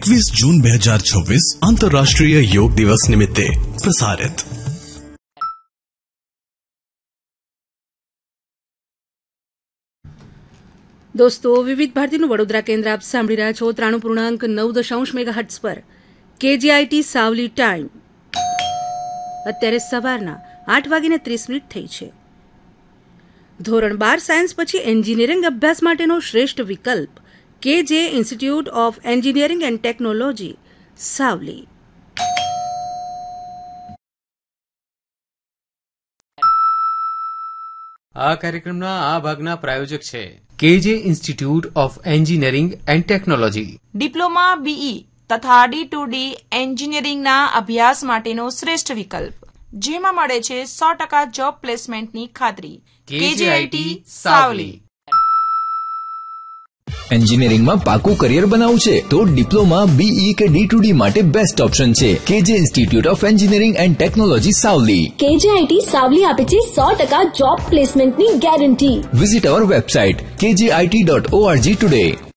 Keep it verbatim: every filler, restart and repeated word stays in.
એકવીસ જૂન બે હજાર છવ્વીસ આંતરરાષ્ટ્રીય યોગ દિવસ નિમિત્તે પ્રસારિત. દોસ્તો, વિવિધ ભારતીનું વડોદરા કેન્દ્ર આપ સાંભળી રહ્યા છો ત્રાણું પૂર્ણાંક નવ દશાંશ મેગા હર્ટ્ઝ પર. કેજીઆઈટી સાવલી ટાઈમ અત્યારે સવારના આઠ વાગીને ત્રીસ મિનિટ થઈ છે. ધોરણ બાર સાયન્સ પછી એન્જિનિયરિંગ અભ્યાસ માટેનો શ્રેષ્ઠ વિકલ્પ કેજે institute of engineering and technology Savli. આ કાર્યક્રમના આ ભાગના પ્રાયોજક છે કેજે institute of engineering and technology. Diploma BE તથા ડી ટુ ડી એન્જિનિયરિંગના અભ્યાસ માટેનો શ્રેષ્ઠ વિકલ્પ, જેમાં મળે છે સો ટકા જોબ પ્લેસમેન્ટની ખાતરી. કેજીઆઈટી સાવલી. એન્જિનિયરિંગમાં પાકું કરિયર બનાવવું છે તો ડિપ્લોમા બીઈ કે ડી ટુ ડી માટે બેસ્ટ ઓપ્શન છે કેજે institute of engineering and technology Savli. KGIT Savli આપે છે સો ટકા જોબ પ્લેસમેન્ટની ગેરંટી. વિઝિટ અવર website KGIT dot ORG today.